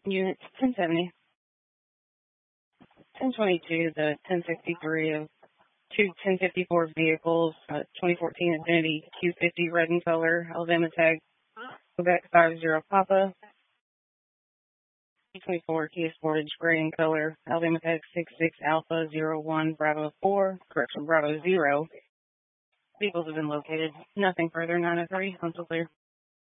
Unit 1070. 1022, the 1063 of two 1054 vehicles, 2014 Infiniti Q50 red in color, Alabama tag, Quebec 50 Papa. 2024 Kia Sportage gray in color, Alabama tag 66 Alpha 01 Bravo 4, correction, Bravo 0. Vehicles have been located. Nothing further, 903, until clear.